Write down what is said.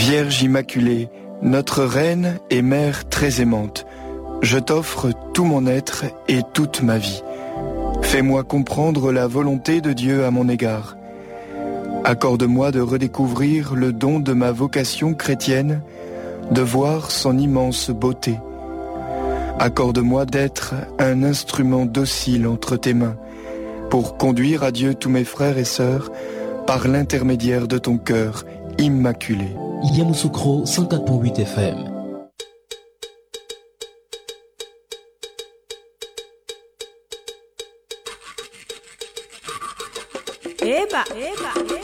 Vierge Immaculée, notre Reine et Mère très aimante, je t'offre tout mon être et toute ma vie. Fais-moi comprendre la volonté de Dieu à mon égard. Accorde-moi de redécouvrir le don de ma vocation chrétienne, de voir son immense beauté. Accorde-moi d'être un instrument docile entre tes mains, pour conduire à Dieu tous mes frères et sœurs, par l'intermédiaire de ton cœur immaculé. Yamoussoukro 104.8 FM. Eba, eba, eba.